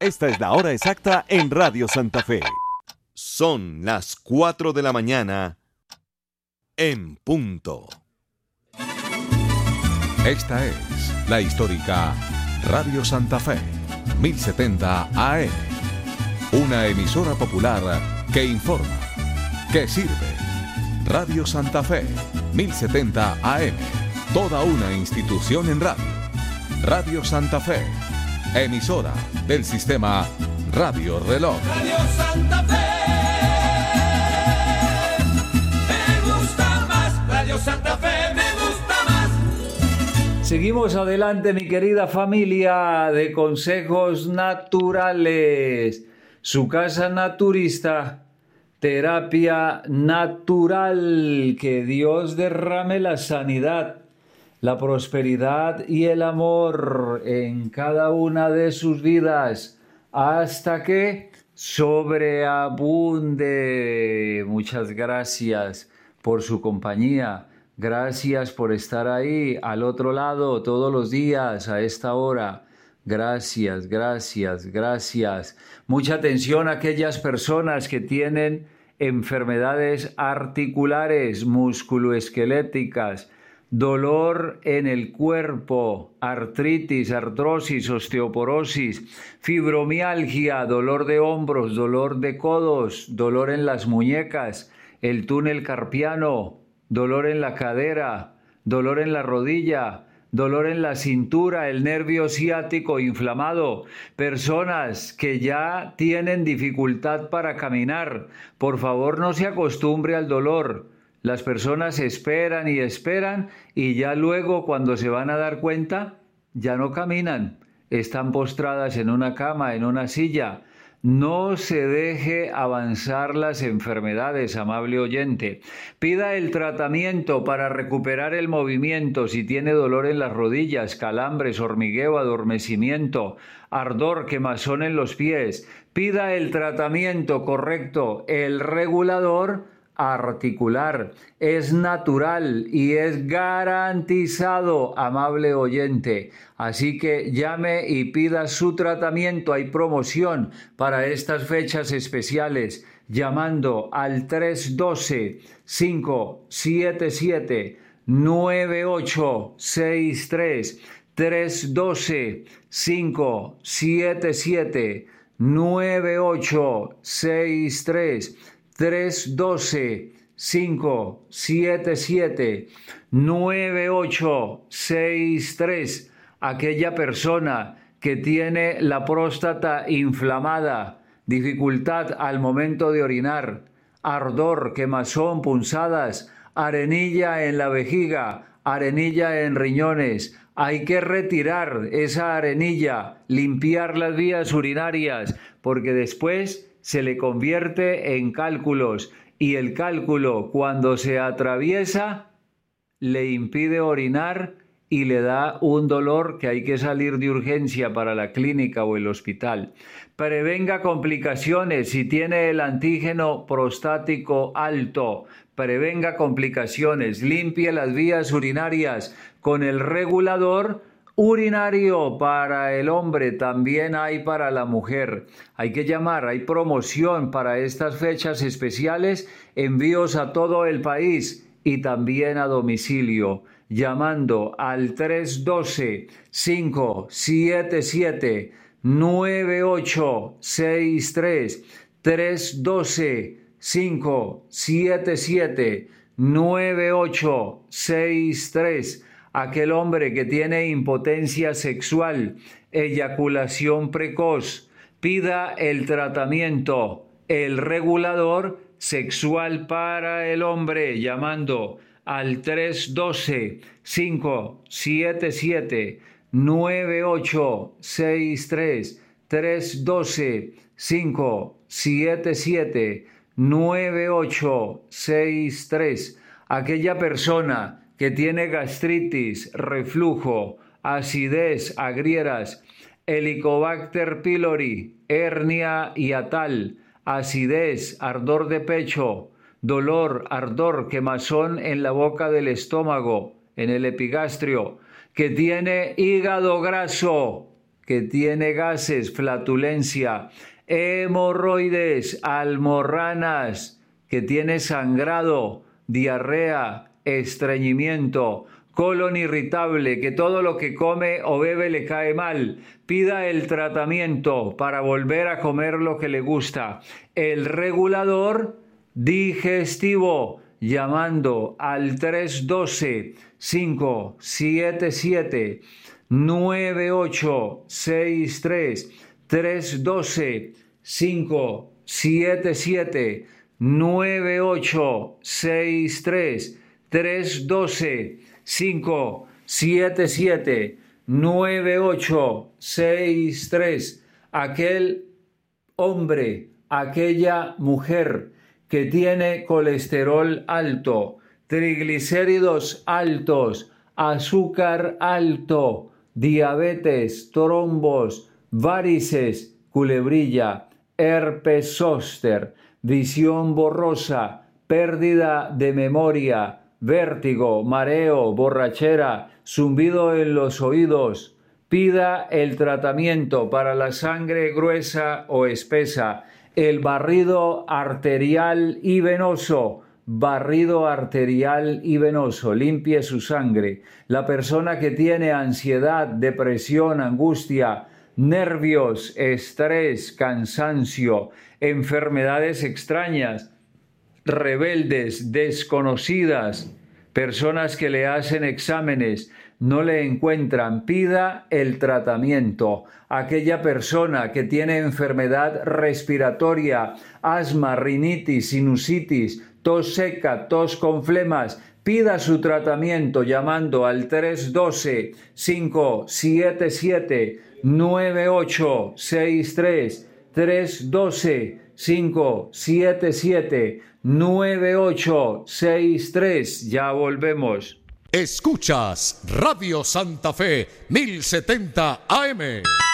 Esta es la hora exacta en Radio Santa Fe. Son las 4 de la mañana en punto. Esta es la histórica Radio Santa Fe, 1070 AM. Una emisora popular que informa, que sirve. Radio Santa Fe, 1070 AM. Toda una institución en radio. Radio Santa Fe, emisora del sistema Radio Reloj. Radio Santa Fe, me gusta más. Radio Santa Fe, me gusta más. Seguimos adelante, mi querida familia de Consejos Naturales. Su casa naturista, terapia natural. Que Dios derrame la sanidad, la prosperidad y el amor en cada una de sus vidas hasta que sobreabunde. Muchas gracias por su compañía. Gracias por estar ahí al otro lado todos los días a esta hora. Gracias, gracias, gracias. Mucha atención a aquellas personas que tienen enfermedades articulares, musculoesqueléticas, dolor en el cuerpo, artritis, artrosis, osteoporosis, fibromialgia, dolor de hombros, dolor de codos, dolor en las muñecas, el túnel carpiano, dolor en la cadera, dolor en la rodilla, dolor en la cintura, el nervio ciático inflamado, personas que ya tienen dificultad para caminar. Por favor, no se acostumbre al dolor. Las personas esperan y ya luego, cuando se van a dar cuenta, ya no caminan. Están postradas en una cama, en una silla. No se deje avanzar las enfermedades, amable oyente. Pida el tratamiento para recuperar el movimiento si tiene dolor en las rodillas, calambres, hormigueo, adormecimiento, ardor, quemazón en los pies. Pida el tratamiento correcto, el regulador articular. Es natural y es garantizado, amable oyente. Así que llame y pida su tratamiento. Hay promoción para estas fechas especiales llamando al 312-577-9863. 312-577-9863. 312-577-9863. Aquella persona que tiene la próstata inflamada, dificultad al momento de orinar, ardor, quemazón, punzadas, arenilla en la vejiga, arenilla en riñones. Hay que retirar esa arenilla, limpiar las vías urinarias, porque después se le convierte en cálculos, y el cálculo, cuando se atraviesa, le impide orinar y le da un dolor que hay que salir de urgencia para la clínica o el hospital. Prevenga complicaciones si tiene el antígeno prostático alto. Prevenga complicaciones. Limpie las vías urinarias con el regulador urinario. Para el hombre, también hay para la mujer. Hay que llamar, hay promoción para estas fechas especiales, envíos a todo el país y también a domicilio, llamando al 312-577-9863, 312-577-9863. Aquel hombre que tiene impotencia sexual, eyaculación precoz, pida el tratamiento, el regulador sexual para el hombre, llamando al 312-577-9863, 312-577-9863. Aquella persona que tiene gastritis, reflujo, acidez, agrieras, Helicobacter pylori, hernia hiatal, acidez, ardor de pecho, dolor, ardor, quemazón en la boca del estómago, en el epigastrio, que tiene hígado graso, que tiene gases, flatulencia, hemorroides, almorranas, que tiene sangrado, diarrea, estreñimiento, colon irritable, que todo lo que come o bebe le cae mal, pida el tratamiento para volver a comer lo que le gusta. El regulador digestivo, llamando al 312-577-9863, 312-577-9863, 312-577-9863. Aquel hombre, aquella mujer que tiene colesterol alto, triglicéridos altos, azúcar alto, diabetes, trombos, varices, culebrilla, herpes zóster, visión borrosa, pérdida de memoria, vértigo, mareo, borrachera, zumbido en los oídos. Pida el tratamiento para la sangre gruesa o espesa, el barrido arterial y venoso. Barrido arterial y venoso, limpie su sangre. La persona que tiene ansiedad, depresión, angustia, nervios, estrés, cansancio, enfermedades extrañas, rebeldes, desconocidas, personas que le hacen exámenes, no le encuentran, pida el tratamiento. Aquella persona que tiene enfermedad respiratoria, asma, rinitis, sinusitis, tos seca, tos con flemas, pida su tratamiento llamando al 312-577-9863, 312-577-9863. Ya volvemos. Escuchas Radio Santa Fe 1070 AM.